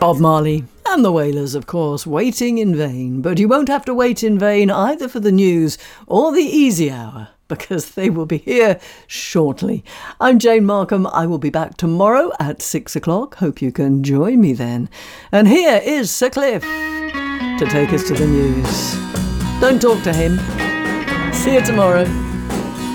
Bob Marley and the Wailers, of course, Waiting in Vain. But you won't have to wait in vain either for the news or the easy hour, because they will be here shortly. I'm Jane Markham. I will be back tomorrow at 6 o'clock. Hope you can join me then. And here is Sir Cliff to take us to the news. Don't talk to him. See you tomorrow.